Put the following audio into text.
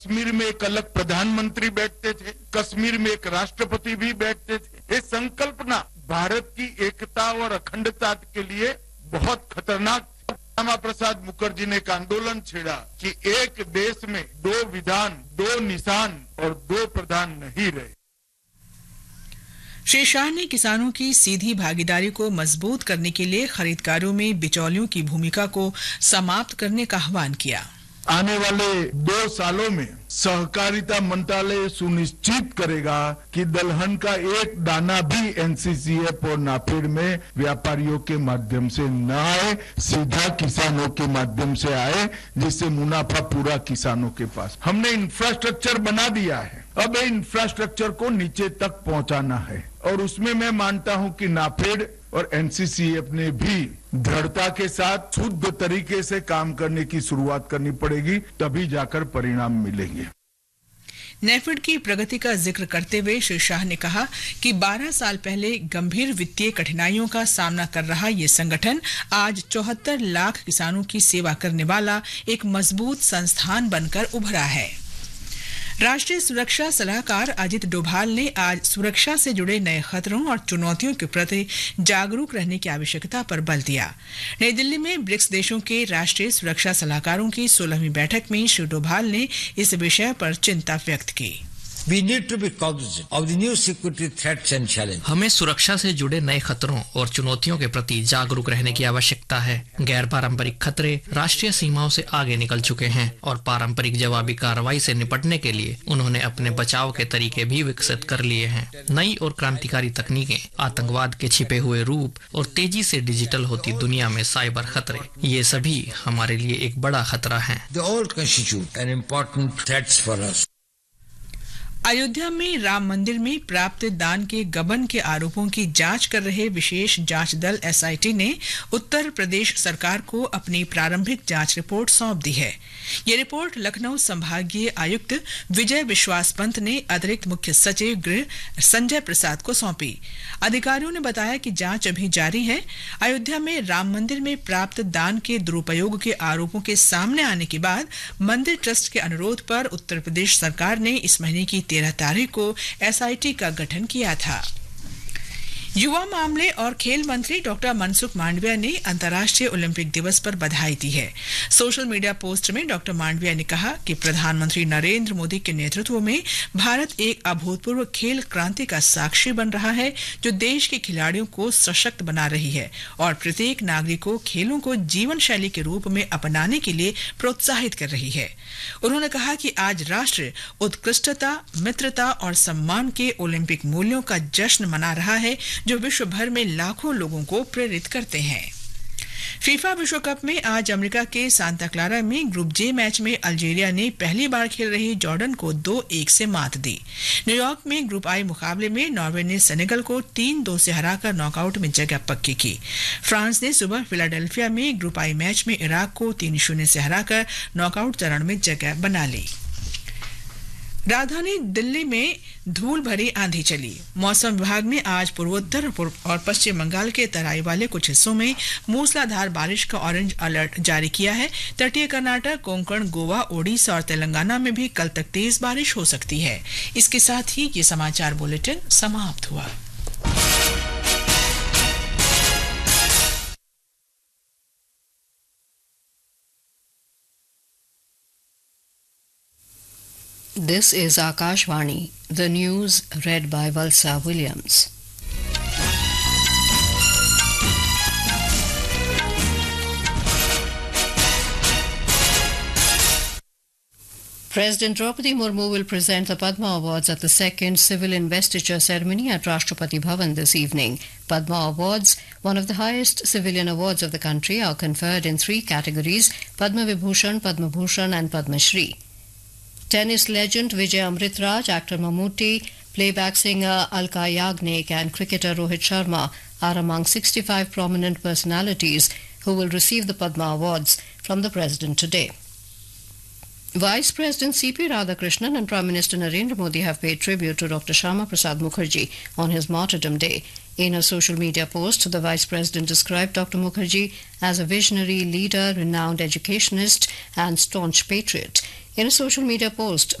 कश्मीर में एक अलग प्रधानमंत्री बैठते थे, कश्मीर में एक राष्ट्रपति भी बैठते थे। ये संकल्पना भारत की एकता और अखंडता के लिए बहुत खतरनाक थी। श्यामा प्रसाद मुखर्जी ने एक आंदोलन छेड़ा कि एक देश में 2 विधान, 2 निशान और 2 प्रधान नहीं रहे। श्री शाह ने किसानों की सीधी भागीदारी को मजबूत करने के लिए खरीददारों में बिचौलियों की भूमिका को समाप्त करने का आह्वान किया। आने वाले 2 सालों में सहकारिता मंत्रालय सुनिश्चित करेगा कि दलहन का एक दाना भी एनसीसीएफ और नाफेड में व्यापारियों के माध्यम से न आए, सीधा किसानों के माध्यम से आए, जिससे मुनाफा पूरा किसानों के पास। हमने इंफ्रास्ट्रक्चर बना दिया है, अब ये इंफ्रास्ट्रक्चर को नीचे तक पहुंचाना है और उसमें मैं मानता हूं कि नाफेड और एनसीसीएफ ने भी दृढ़ता के साथ शुद्ध तरीके से काम करने की शुरुआत करनी पड़ेगी, तभी जाकर परिणाम मिलेंगे। नेफेड की प्रगति का जिक्र करते हुए श्री शाह ने कहा कि 12 साल पहले गंभीर वित्तीय कठिनाइयों का सामना कर रहा ये संगठन आज 74 लाख किसानों की सेवा करने वाला एक मजबूत संस्थान बनकर उभरा है। राष्ट्रीय सुरक्षा सलाहकार अजित डोभाल ने आज सुरक्षा से जुड़े नए खतरों और चुनौतियों के प्रति जागरूक रहने की आवश्यकता पर बल दिया। नई दिल्ली में ब्रिक्स देशों के राष्ट्रीय सुरक्षा सलाहकारों की 16वीं बैठक में श्री डोभाल ने इस विषय पर चिंता व्यक्त की। We need to be cognizant of the new security threats and challenges. हमें सुरक्षा से जुड़े नए खतरों और चुनौतियों के प्रति जागरूक रहने की आवश्यकता है। गैर पारंपरिक खतरे राष्ट्रीय सीमाओं से आगे निकल चुके हैं और पारंपरिक जवाबी कार्रवाई से निपटने के लिए उन्होंने अपने बचाव के तरीके भी विकसित कर लिए हैं। नई और क्रांतिकारी तकनीकें, आतंकवाद के छिपे हुए रूप और तेजी से डिजिटल होती दुनिया में साइबर खतरे, ये सभी हमारे लिए एक बड़ा खतरा है। They all constitute an important threats for us. Ayodhya में राम मंदिर में प्राप्त दान के गबन के आरोपों की जांच कर रहे विशेष जांच दल एसआईटी ने उत्तर प्रदेश सरकार को अपनी प्रारंभिक जांच रिपोर्ट सौंप दी है। ये रिपोर्ट लखनऊ संभागीय आयुक्त विजय विश्वास पंत ने अतिरिक्त मुख्य सचिव गृह संजय प्रसाद को सौंपी। अधिकारियों ने बताया कि जांच अभी जारी है। अयोध्या में राम मंदिर में प्राप्त दान के दुरुपयोग के आरोपों के सामने आने के बाद मंदिर ट्रस्ट के अनुरोध पर उत्तर प्रदेश सरकार ने इस महीने की 13 तारीख को एसआईटी का गठन किया था। युवा मामले और खेल मंत्री डॉक्टर मनसुख मांडविया ने अंतर्राष्ट्रीय ओलंपिक दिवस पर बधाई दी है। सोशल मीडिया पोस्ट में डॉक्टर मांडविया ने कहा कि प्रधानमंत्री नरेंद्र मोदी के नेतृत्व में भारत एक अभूतपूर्व खेल क्रांति का साक्षी बन रहा है, जो देश के खिलाड़ियों को सशक्त बना रही है और प्रत्येक नागरिक को खेलों को जीवन शैली के रूप में अपनाने के लिए प्रोत्साहित कर रही है। उन्होंने कहा कि आज राष्ट्र उत्कृष्टता, मित्रता और सम्मान के ओलंपिक मूल्यों का जश्न मना रहा है, जो विश्व भर में लाखों लोगों को प्रेरित करते हैं। फीफा विश्व कप में आज अमेरिका के सांता क्लारा में ग्रुप जे मैच में अल्जीरिया ने पहली बार खेल रही जॉर्डन को 2-1 से मात दी। न्यूयॉर्क में ग्रुप आई मुकाबले में नॉर्वे ने सेनेगल को 3-2 से हराकर नॉकआउट में जगह पक्की की। फ्रांस ने सुबह फिलाडेल्फिया में ग्रुप आई मैच में इराक को 3-0 से हराकर नॉकआउट चरण में जगह बना ली। राजधानी दिल्ली में धूल भरी आंधी चली। मौसम विभाग ने आज पूर्वोत्तर और पश्चिम बंगाल के तराई वाले कुछ हिस्सों में मूसलाधार बारिश का ऑरेंज अलर्ट जारी किया है। तटीय कर्नाटक, कोंकण, गोवा, ओडिशा और तेलंगाना में भी कल तक तेज बारिश हो सकती है। इसके साथ ही ये समाचार बुलेटिन समाप्त हुआ। This is Akashvani, the news read by Valsa Williams. President Draupadi Murmu will present the Padma Awards at the second civil investiture ceremony at Rashtrapati Bhavan this evening. Padma Awards, one of the highest civilian awards of the country, are conferred in 3 categories: Padma Vibhushan, Padma Bhushan and Padma Shri. Tennis legend Vijay Amritraj, actor Mammootty, playback singer Alka Yagnik and cricketer Rohit Sharma are among 65 prominent personalities who will receive the Padma Awards from the President today. Vice President C.P. Radhakrishnan and Prime Minister Narendra Modi have paid tribute to Dr. Shyama Prasad Mukherjee on his martyrdom day. In a social media post, the Vice President described Dr. Mukherjee as a visionary leader, renowned educationist, and staunch patriot. In a social media post,